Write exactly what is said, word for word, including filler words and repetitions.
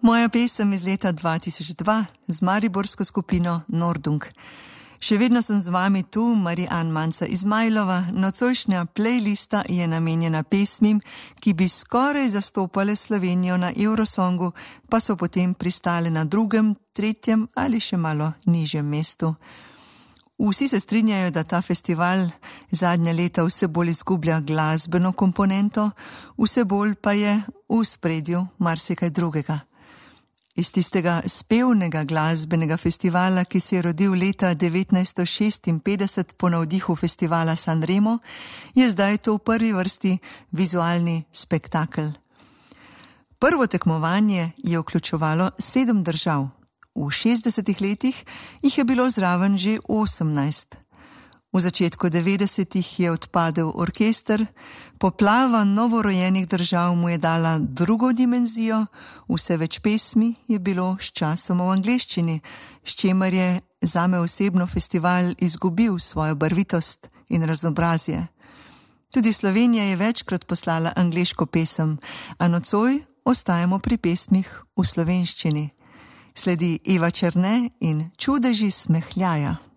Moja pesem iz leta dva tisoč dva z mariborsko skupino Nordung. Še vedno sem z vami tu, Marian Manca Izmajlova. Nocojšnja playlista je namenjena pesmim, ki bi skoraj zastopale Slovenijo na Eurosongu, pa so potem pristale na drugem, tretjem ali še malo nižjem mestu. Vsi se strinjajo, da ta festival zadnja leta vse bolj izgublja glasbeno komponento, vse bolj pa je v spredju marsikaj drugega. Iz tistega spevnega glasbenega festivala, ki se je rodil leta devetnajststo šestinpetdeset po navdihu festivala Sanremo, je zdaj to v prvi vrsti vizualni spektakel. Prvo tekmovanje je vključevalo sedem držav. V šestdesetih letih jih je bilo zraven že osemnajst. V začetku devetdesetih je odpadel orkester, poplava novorojenih držav mu je dala drugo dimenzijo, vse več pesmi je bilo s časom v angleščini, s čimer je zame osebno festival izgubil svojo barvitost in raznoobrazje. Tudi Slovenija je večkrat poslala angleško pesem, a nocoj ostajamo pri pesmih v slovenščini. Sledi Eva Černe in Čudeži smehljaja.